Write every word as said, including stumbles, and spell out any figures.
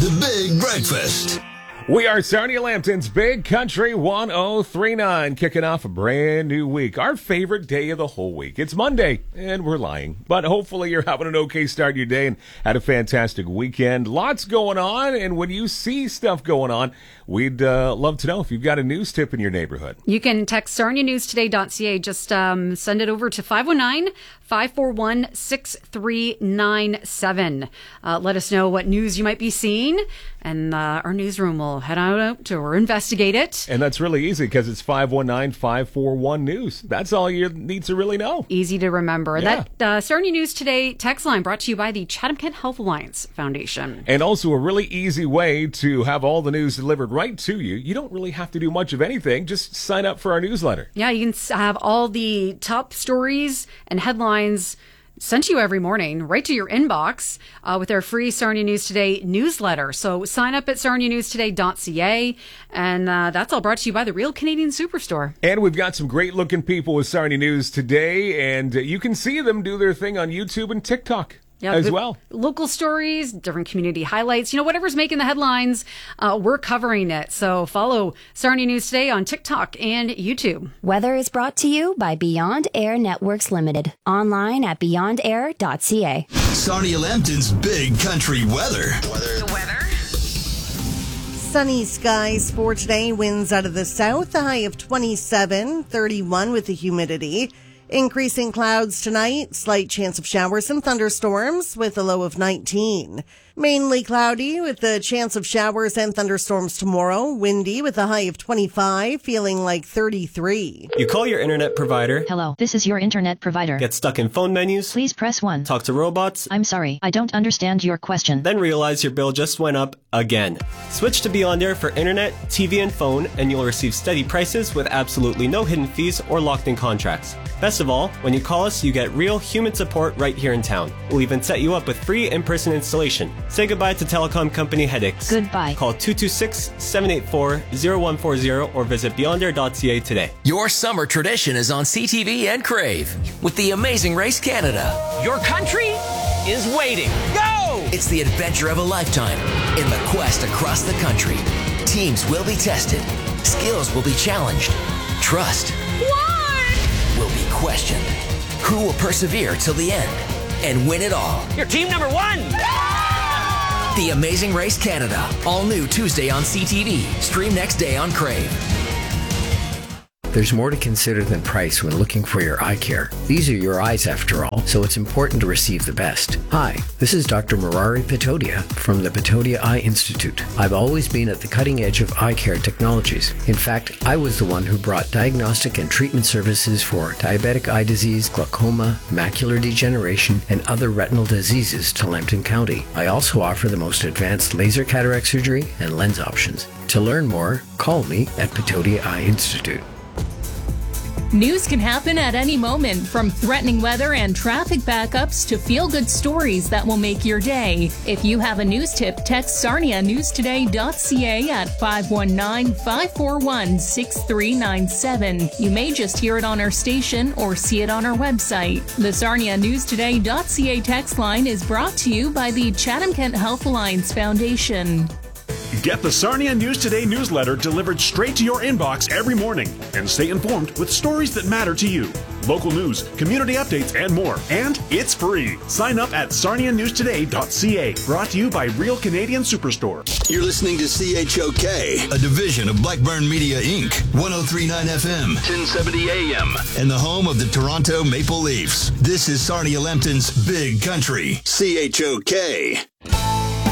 The Big Breakfast. We are Sarnia Lambton's Big Country one oh three point nine, kicking off a brand new week. Our favorite day of the whole week. It's Monday, and we're lying. But hopefully you're having an okay start to your day and had a fantastic weekend. Lots going on, and when you see stuff going on, we'd uh, love to know if you've got a news tip in your neighborhood. You can text sarnia news today dot c a. Just um, send it over to five one nine, five four one, six three nine seven. Uh, let us know what news you might be seeing, and uh, our newsroom will head out to or investigate it. And that's really easy because it's five one nine, five four one news. That's all you need to really know. Easy to remember. Yeah. That uh, Sarnia News Today text line brought to you by the Chatham-Kent Health Alliance Foundation. And also a really easy way to have all the news delivered right to you. You don't really have to do much of anything. Just sign up for our newsletter. Yeah, you can have all the top stories and headlines sent to you every morning, right to your inbox, uh, with our free Sarnia News Today newsletter. So sign up at sarnia news today dot c a, and uh, that's all brought to you by the Real Canadian Superstore. And we've got some great-looking people with Sarnia News Today, and uh, you can see them do their thing on YouTube and TikTok. Yeah, as well. Local stories, different community highlights, you know, whatever's making the headlines, uh, we're covering it. So follow Sarnia News Today on TikTok and YouTube. Weather is brought to you by Beyond Air Networks Limited. Online at beyond air dot c a. Sarnia Lambton's Big Country weather. Weather. The weather. Sunny skies for today. Winds out of the south. The high of twenty-seven, thirty-one with the humidity. Increasing clouds tonight, slight chance of showers and thunderstorms with a low of nineteen. Mainly cloudy with the chance of showers and thunderstorms tomorrow. Windy with a high of twenty-five, feeling like thirty-three. You call your internet provider. Hello, this is your internet provider. Get stuck in phone menus. Please press one. Talk to robots. I'm sorry, I don't understand your question. Then realize your bill just went up again. Switch to Beyond Air for internet, T V, and phone, and you'll receive steady prices with absolutely no hidden fees or locked-in contracts. Best of all, when you call us, you get real human support right here in town. We'll even set you up with free in-person installation. Say goodbye to telecom company headaches. Goodbye. Call two two six, seven eight four, zero one four zero or visit beyond air dot c a today. Your summer tradition is on C T V and Crave with the Amazing Race Canada. Your country is waiting. Go! It's the adventure of a lifetime in the quest across the country. Teams will be tested. Skills will be challenged. Trust will be questioned. Who will persevere till the end and win it all? You're team number one! The Amazing Race Canada. All new Tuesday on C T V. Stream next day on Crave. There's more to consider than price when looking for your eye care. These are your eyes after all, so it's important to receive the best. Hi, this is Doctor Murari Patodia from the Patodia Eye Institute. I've always been at the cutting edge of eye care technologies. In fact, I was the one who brought diagnostic and treatment services for diabetic eye disease, glaucoma, macular degeneration, and other retinal diseases to Lambton County. I also offer the most advanced laser cataract surgery and lens options. To learn more, call me at Patodia Eye Institute. News can happen at any moment, from threatening weather and traffic backups to feel-good stories that will make your day. If you have a news tip, text sarnia news today dot c a at five one nine, five four one, six three nine seven. You may just hear it on our station or see it on our website. The sarnia news today dot c a text line is brought to you by the Chatham-Kent Health Alliance Foundation. Get the Sarnia News Today newsletter delivered straight to your inbox every morning and stay informed with stories that matter to you. Local news, community updates, and more. And it's free. Sign up at sarnia news today dot c a. Brought to you by Real Canadian Superstore. You're listening to C H O K, a division of Blackburn Media Incorporated. one oh three point nine F M, ten seventy A M, and the home of the Toronto Maple Leafs. This is Sarnia Lambton's Big Country, C H O K.